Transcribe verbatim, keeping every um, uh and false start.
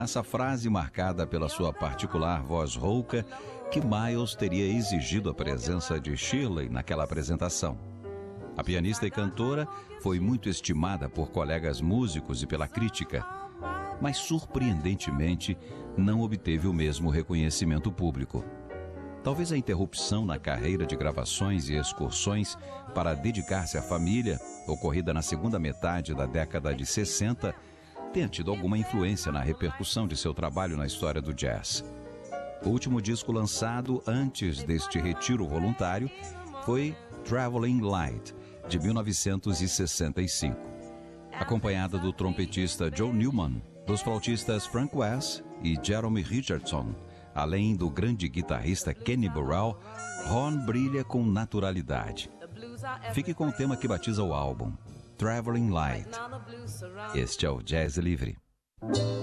Essa frase marcada pela sua particular voz rouca que Miles teria exigido a presença de Shirley naquela apresentação. A pianista e cantora foi muito estimada por colegas músicos e pela crítica, mas surpreendentemente não obteve o mesmo reconhecimento público. Talvez a interrupção na carreira de gravações e excursões para dedicar-se à família, ocorrida na segunda metade da década de sessenta, tenha tido alguma influência na repercussão de seu trabalho na história do jazz. O último disco lançado antes deste retiro voluntário foi Traveling Light, de mil novecentos e sessenta e cinco. Acompanhada do trompetista Joe Newman, dos flautistas Frank West e Jerome Richardson, além do grande guitarrista Kenny Burrell, Horn brilha com naturalidade. Fique com o tema que batiza o álbum, Traveling Light. Este é o Jazz Livre.